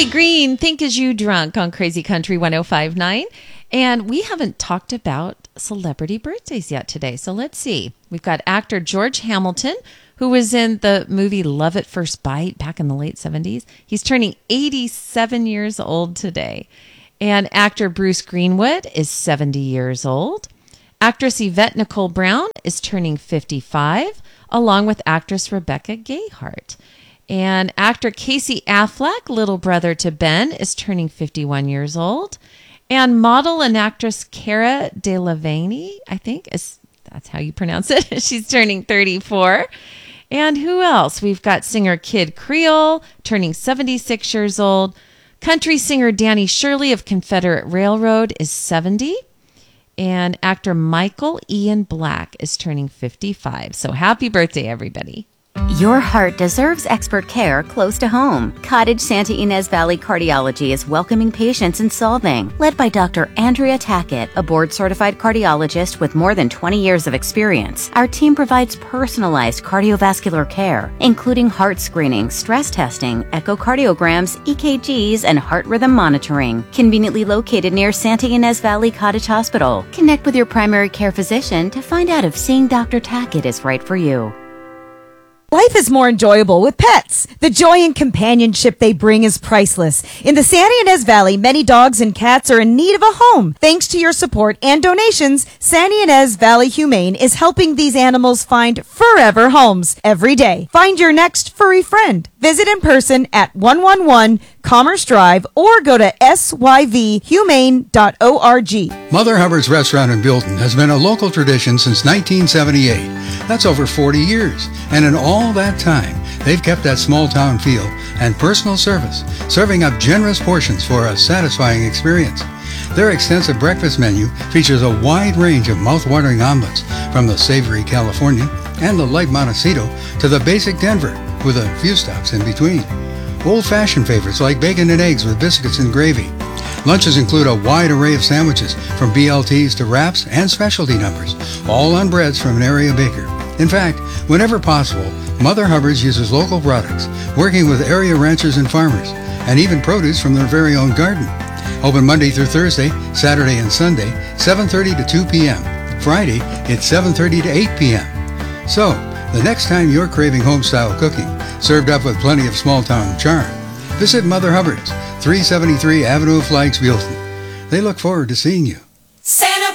Kelly Green, Think As You Drunk on Crazy Country 105.9. And we haven't talked about celebrity birthdays yet today. So let's see. We've got actor George Hamilton, who was in the movie Love at First Bite back in the late 70s. He's turning 87 years old today. And actor Bruce Greenwood is 70 years old. Actress Yvette Nicole Brown is turning 55, along with actress Rebecca Gayheart. And actor Casey Affleck, little brother to Ben, is turning 51 years old. And model and actress Cara Delevingne, I think that's how you pronounce it. She's turning 34. And who else? We've got singer Kid Creole, turning 76 years old. Country singer Danny Shirley of Confederate Railroad is 70. And actor Michael Ian Black is turning 55. So happy birthday, everybody. Your heart deserves expert care close to home. Cottage Santa Ynez Valley Cardiology is welcoming patients and solving. Led by Dr. Andrea Tackett, a board-certified cardiologist with more than 20 years of experience, our team provides personalized cardiovascular care, including heart screening, stress testing, echocardiograms, EKGs, and heart rhythm monitoring. Conveniently located near Santa Ynez Valley Cottage Hospital. Connect with your primary care physician to find out if seeing Dr. Tackett is right for you. Life is more enjoyable with pets. The joy and companionship they bring is priceless. In the Santa Ynez Valley, many dogs and cats are in need of a home. Thanks to your support and donations, Santa Ynez Valley Humane is helping these animals find forever homes every day. Find your next furry friend. Visit in person at 111 Commerce Drive or go to syvhumane.org. Mother Hubbard's Restaurant in Buellton has been a local tradition since 1978. That's over 40 years. And in all that time, they've kept that small town feel and personal service, serving up generous portions for a satisfying experience. Their extensive breakfast menu features a wide range of mouth-watering omelets, from the savory Californian and the light Montecito to the basic Denver, with a few stops in between. Old-fashioned favorites like bacon and eggs with biscuits and gravy. Lunches include a wide array of sandwiches, from BLTs to wraps and specialty numbers, all on breads from an area baker. In fact, whenever possible, Mother Hubbard's uses local products, working with area ranchers and farmers, and even produce from their very own garden. Open Monday through Thursday, Saturday and Sunday, 7:30 to 2 p.m. Friday, it's 7:30 to 8 p.m. So, the next time you're craving home-style cooking, served up with plenty of small-town charm, visit Mother Hubbard's, 373 Avenue of Flags, Buellton. They look forward to seeing you.